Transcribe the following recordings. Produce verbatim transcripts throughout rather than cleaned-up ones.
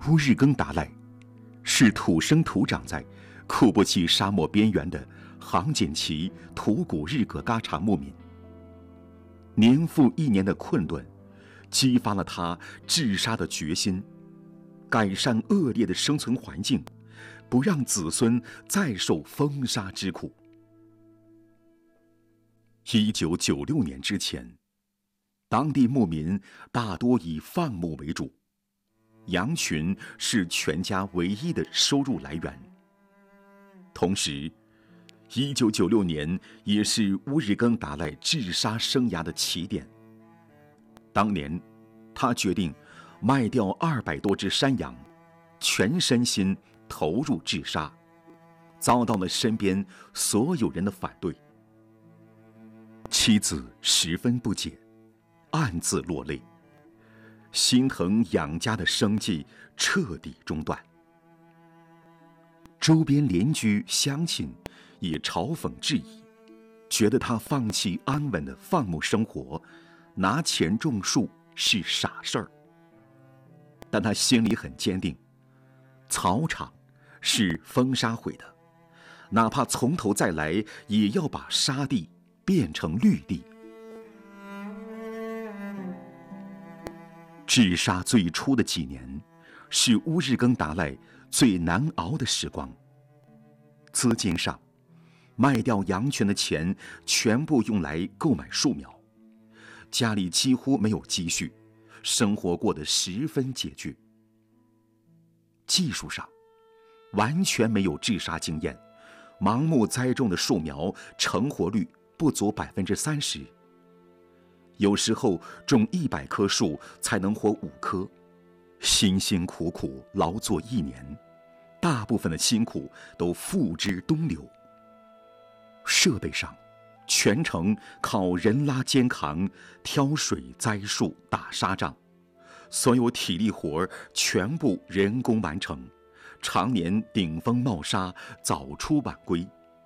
乌日更达赖是土生土长在库布齐沙漠边缘的杭锦旗图古日格嘎查牧民。年复一年的困顿激发了他治沙的决心，改善恶劣的生存环境，不让子孙再受风沙之苦。一九九六年之前，当地牧民大多以放牧为主，羊群是全家唯一的收入来源。同时，一九九六年也是乌日更达赖治沙生涯的起点。当年，他决定卖掉二百多只山羊，全身心投入治沙，遭到了身边所有人的反对。妻子十分不解，暗自落泪，心疼养家的生计彻底中断。周边邻居乡亲也嘲讽质疑，觉得他放弃安稳的放牧生活，拿钱种树是傻事儿。但他心里很坚定，草场是风沙毁的，哪怕从头再来，也要把沙地变成绿地。治沙最初的几年，是乌日更达赖最难熬的时光。资金上，卖掉羊群的钱全部用来购买树苗，家里几乎没有积蓄，生活过得十分拮据。技术上，完全没有治沙经验，盲目栽种的树苗成活率不足百分之三十。有时候种一百棵树才能活五棵，辛辛苦苦劳作一年，大部分的辛苦都付之东流。设备上，全程靠人拉肩扛，挑水、栽树、打沙仗，所有体力活全部人工完成，常年顶风冒沙，早出晚归。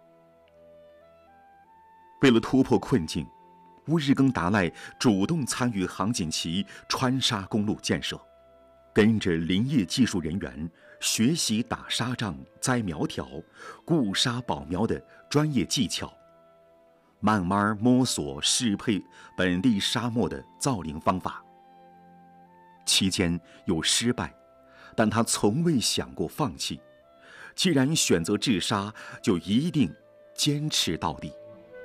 为了突破困境，乌日更达赖主动参与杭锦旗川沙公路建设，跟着林业技术人员学习打沙仗、栽苗条、固沙保苗的专业技巧，慢慢摸索适配本地沙漠的造林方法。期间有失败，但他从未想过放弃。既然选择治沙，就一定坚持到底。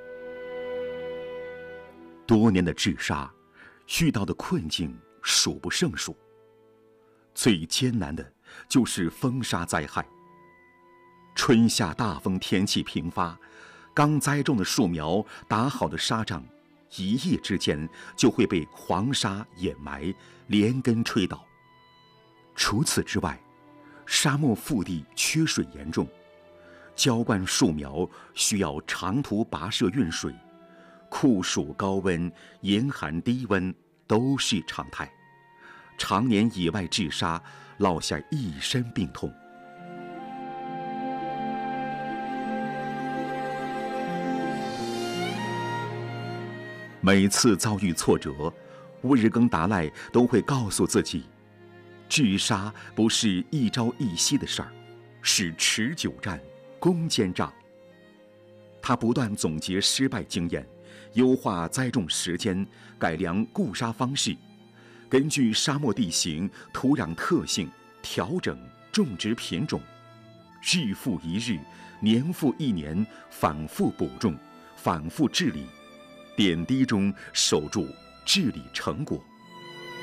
多年的治沙，遇到的困境数不胜数。最艰难的就是风沙灾害。春夏大风天气频发，刚栽种的树苗、打好的沙仗，一夜之间就会被黄沙掩埋，连根吹倒。除此之外，沙漠腹地缺水严重，浇灌树苗需要长途跋涉运水，酷暑高温、严寒低温都是常态。常年野外治沙，落下一身病痛。每次遭遇挫折，乌日更达赖都会告诉自己，治沙不是一朝一夕的事儿，是持久战、攻坚仗。他不断总结失败经验，优化栽种时间，改良固沙方式，根据沙漠地形、土壤特性调整种植品种，日复一日，年复一年，反复补种，反复治理，点滴中守住治理成果。